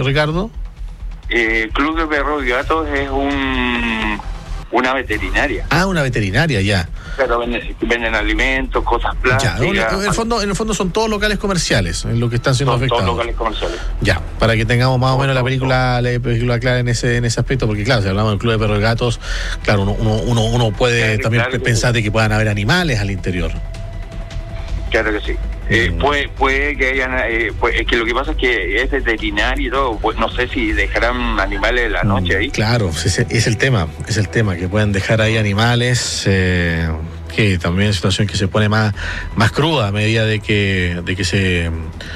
Ricardo? Club de Perros y Gatos es una veterinaria. Ah, una veterinaria, ya. Pero venden alimentos, cosas plásticas. Ya, en el fondo son todos locales comerciales, en lo que están siendo afectados. Todos locales comerciales. Ya, para que tengamos más o menos la película clara en ese aspecto, porque claro, si hablamos del Club de Perros y Gatos, claro, uno puede también pensar de que puedan haber animales al interior. Claro que sí. Puede que hayan, es que lo que pasa es que es veterinario y todo, pues no sé si dejarán animales en la noche ahí. Claro, es el tema, que pueden dejar ahí animales, que también es una situación que se pone más cruda a medida de que se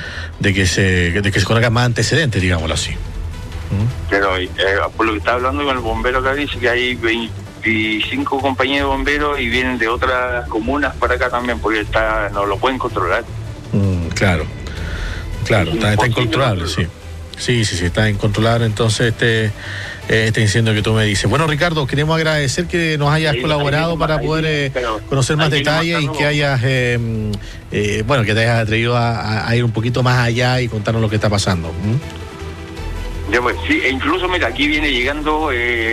conozcan más antecedentes, digámoslo así. Pero por lo que está hablando con el bombero acá, dice que hay 25 compañías de bomberos y vienen de otras comunas para acá también, porque no lo pueden controlar. Claro, está incontrolable, sí. Sí, está incontrolable, entonces este incendio que tú me dices. Bueno, Ricardo, queremos agradecer que nos hayas colaborado para poder conocer más detalles y que hayas, que te hayas atrevido a ir un poquito más allá y contarnos lo que está pasando. Ya pues, sí, e incluso mira, aquí viene llegando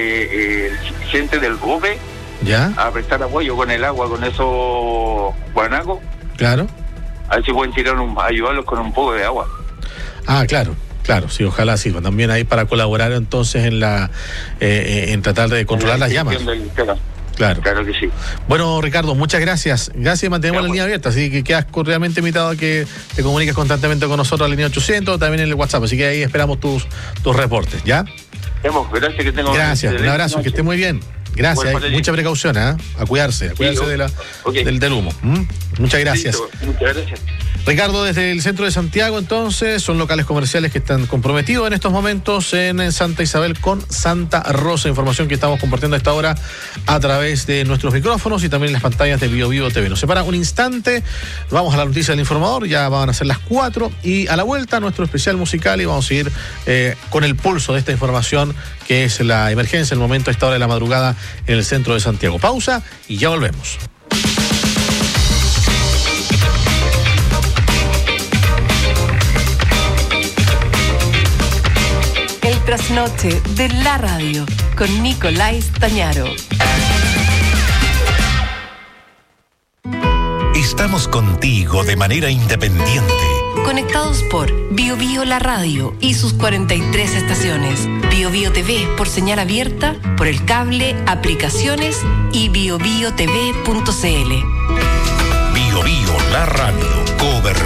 gente del GOBE, ¿ya?, a prestar apoyo con el agua, con esos guanacos. Claro. A ver si pueden ayudarlos con un poco de agua. Claro, sí, ojalá sirva. También ahí para colaborar entonces en tratar de controlar las llamas. Claro que sí. Bueno, Ricardo, muchas gracias. Gracias y mantenemos la línea abierta, así que quedas cordialmente invitado a que te comuniques constantemente con nosotros a la línea 800, también en el WhatsApp, así que ahí esperamos tus reportes, ¿ya? Gracias, que tengo. Gracias, un abrazo, que esté muy bien. Gracias, mucha precaución, a cuidarse del humo. Muchas gracias. Listo, muchas gracias. Ricardo, desde el centro de Santiago, entonces, son locales comerciales que están comprometidos en estos momentos en Santa Isabel con Santa Rosa. Información que estamos compartiendo a esta hora a través de nuestros micrófonos y también en las pantallas de Bio Vivo TV. Nos separa un instante, vamos a la noticia del informador, ya van a ser las 4 y a la vuelta nuestro especial musical y vamos a seguir con el pulso de esta información que es la emergencia, el momento a esta hora de la madrugada en el centro de Santiago. Pausa y ya volvemos. El trasnoche de la radio con Nicolás Tañaro. Estamos contigo de manera independiente. Conectados por Bio Bio La Radio y sus 43 estaciones. Bio Bio TV por señal abierta, por el cable, aplicaciones y biobiotv.cl. Bio Bio La Radio, cobertura